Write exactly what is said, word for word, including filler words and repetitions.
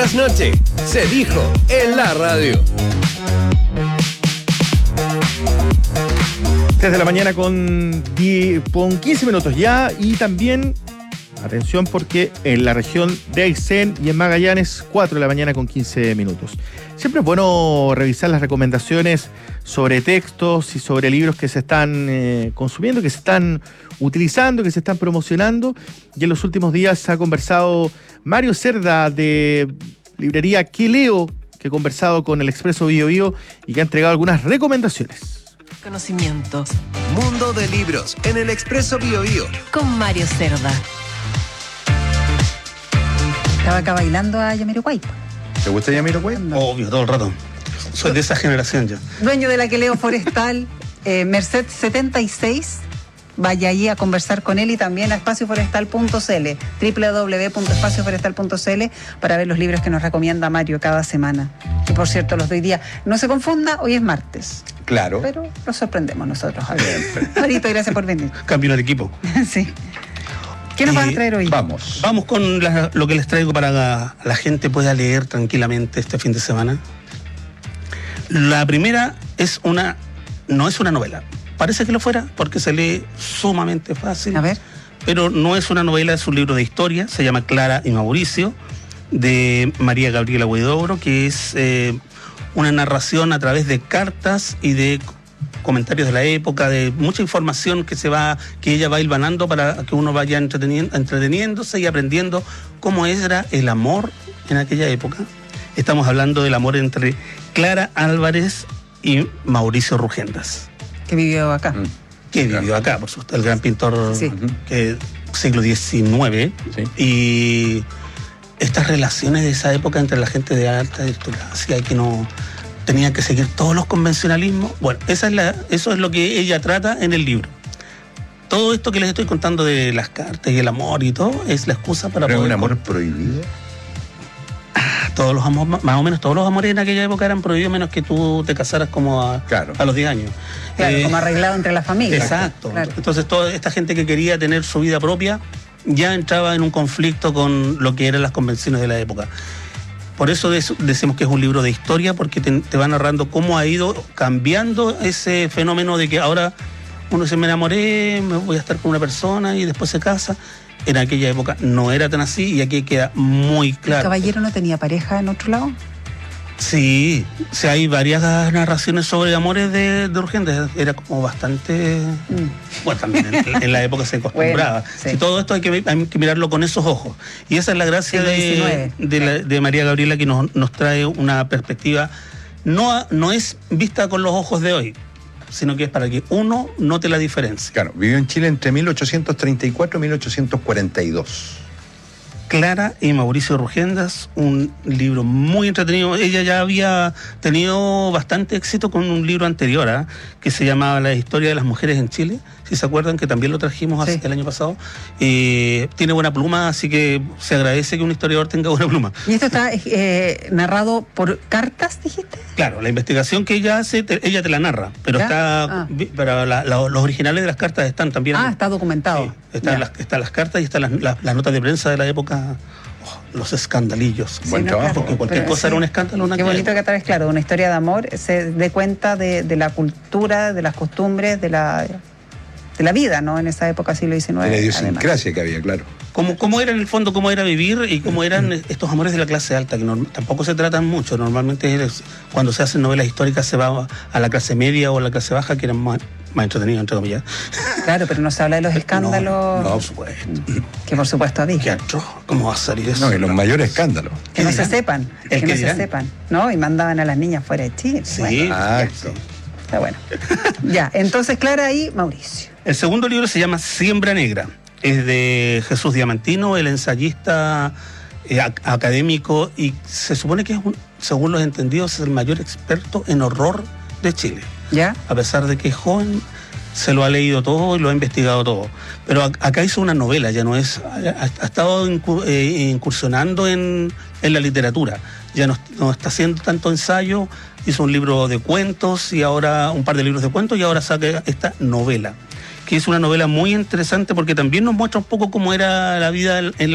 Buenas noches, se dijo en la radio. Desde la mañana con, diez, con quince minutos ya, y también, atención porque en la región de Aysén y en Magallanes, cuatro de la mañana con quince minutos. Siempre es bueno revisar las recomendaciones sobre textos y sobre libros que se están eh, consumiendo, que se están utilizando, que se están promocionando. Y en los últimos días ha conversado Mario Cerda de librería ¿Qué leo?, que ha conversado con el Expreso Bio Bio y que ha entregado algunas recomendaciones. Conocimientos. Mundo de libros en el Expreso Bio Bio. Con Mario Cerda. Estaba acá bailando a Jamiroquai. ¿Te gusta Jamiroquai? No. Obvio, todo el rato. Soy de esa generación ya. Dueño de la que leo forestal, eh, Merced setenta y seis. Vaya allí a conversar con él y también a espacio forestal punto c l, doble u doble u doble u punto espacio forestal punto c l, para ver los libros que nos recomienda Mario cada semana. Y por cierto, los de hoy día. No se confunda, hoy es martes. Claro. Pero nos sorprendemos nosotros. Marito, gracias por venir. Cambio el equipo. Sí. ¿Qué nos Y vas a traer hoy? Vamos. Vamos con la- lo que les traigo para que la gente pueda leer tranquilamente este fin de semana. La primera es una, no es una novela. Parece que lo fuera porque se lee sumamente fácil. A ver. Pero no es una novela, es un libro de historia. Se llama Clara y Mauricio, de María Gabriela Huidobro, que es eh, una narración a través de cartas y de comentarios de la época, de mucha información que se va, que ella va hilvanando para que uno vaya entreteniendo, entreteniéndose y aprendiendo cómo era el amor en aquella época. Estamos hablando del amor entre Clara Álvarez y Mauricio Rugendas, Que vivió acá. Mm. que vivió acá, por supuesto, el gran pintor Sí. que siglo diecinueve. Sí. Y estas relaciones de esa época entre la gente de alta aristocracia que no tenía que seguir todos los convencionalismos. Bueno, esa es la, eso es lo que ella trata en el libro. Todo esto que les estoy contando de las cartas y el amor y todo es la excusa para ¿Pero es poder... un amor prohibido? Todos los amores, más o menos todos los amores en aquella época eran prohibidos, menos que tú te casaras como a, Claro. a los diez años. Claro, Eh, como arreglado entre las familias. Exacto. Claro. Entonces toda esta gente que quería tener su vida propia ya entraba en un conflicto con lo que eran las convenciones de la época. Por eso des- decimos que es un libro de historia, porque te, te va narrando cómo ha ido cambiando ese fenómeno de que ahora uno se me enamoré, me voy a estar con una persona y después se casa. En aquella época no era tan así y aquí queda muy ¿El claro. caballero no tenía pareja en otro lado? Sí, o sea, hay varias narraciones sobre amores de, de Urgentes. Era como bastante... Mm. Bueno, también en, en la época se acostumbraba. Bueno, sí. Si todo esto hay que, hay que mirarlo con esos ojos. Y esa es la gracia Siglo de, diecinueve, de, la- de María Gabriela, que nos, nos trae una perspectiva. No, a- no es vista con los ojos de hoy, sino que es para que uno note la diferencia. Claro, vivió en Chile entre mil ochocientos treinta y cuatro y mil ochocientos cuarenta y dos. Clara y Mauricio Rugendas, un libro muy entretenido. Ella ya había tenido bastante éxito con un libro anterior, ¿ah? Que se llamaba La historia de las mujeres en Chile, si se acuerdan, que también lo trajimos Sí. hace- el año pasado. Eh, tiene buena pluma, así que se agradece que un historiador tenga buena pluma. ¿Y esto está eh, narrado por cartas, dijiste? Claro, la investigación que ella hace, te- ella te la narra, pero ¿Ya? está, Ah. vi- pero la- la- los originales de las cartas están también. Ah, está documentado. Sí, están, Ya. las, están las cartas y están las, las- las notas de prensa de la época, oh, los escandalillos. Sí, Buen no, trabajo, claro. porque cualquier Pero cosa sí. era un escándalo. en Qué aquella bonito época. que a través, claro, de una historia de amor se dé cuenta de, de la cultura, de las costumbres, de la, de la vida, ¿no? En esa época, siglo diecinueve. De la además. idiosincrasia que había, claro. Cómo, cómo era en el fondo, cómo era vivir y cómo eran estos amores de la clase alta, que no- tampoco se tratan mucho. Normalmente es- cuando se hacen novelas históricas se va a la clase media o a la clase baja, que eran más, más entretenidos, entre comillas. Claro, pero no se habla de los escándalos No, por supuesto. que por supuesto había. Qué atroz. ¿Cómo va a salir eso? No, y los mayores escándalos. Que no ¿Qué se dirán? sepan, ¿El que qué no se dirán? sepan, ¿no? Y mandaban a las niñas fuera de Chile. Sí. Bueno, Exacto. está bueno. Ya, entonces Clara y Mauricio. El segundo libro se llama Siembra Negra. Es de Jesús Diamantino, el ensayista eh, ac- académico, y se supone que es, un- según los entendidos, es el mayor experto en horror de Chile. ¿Ya? A pesar de que es joven, se lo ha leído todo y lo ha investigado todo. Pero ac- acá hizo una novela, ya no es... Ha, ha estado incu- eh, incursionando en, en la literatura. Ya no, no está haciendo tanto ensayo, hizo un libro de cuentos y ahora un par de libros de cuentos y ahora saca esta novela, que es una novela muy interesante porque también nos muestra un poco cómo era la vida en la